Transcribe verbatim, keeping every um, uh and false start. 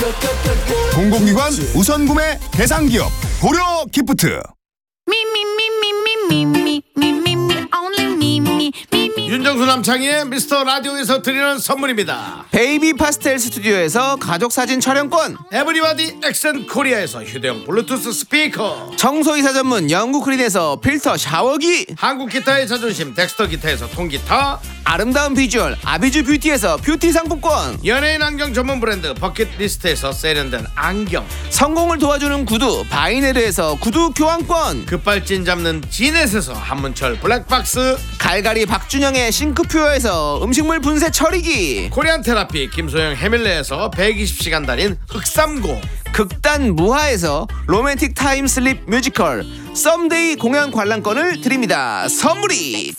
공공기관 우선 구매 대상 기업 고려 기프트. 윤정수 남창희의 미스터 라디오에서 드리는 선물입니다. 베이비 파스텔 스튜디오에서 가족사진 촬영권, 에브리바디 엑센 코리아에서 휴대용 블루투스 스피커, 청소이사 전문 영국 크린에서 필터 샤워기, 한국 기타의 자존심 덱스터 기타에서 통기타, 아름다운 비주얼 아비주 뷰티에서 뷰티 상품권, 연예인 안경 전문 브랜드 버킷리스트에서 세련된 안경, 성공을 도와주는 구두 바이네르에서 구두 교환권, 급발진 잡는 지넷에서 한문철 블랙박스, 갈갈이 박준영의 싱크퓨어에서 음식물 분쇄 처리기, 코리안 테라피 김소영 해밀레에서 백이십 시간 달인 흑삼고, 극단 무하에서 로맨틱 타임 슬립 뮤지컬 썸데이 공연 관람권을 드립니다. 선물이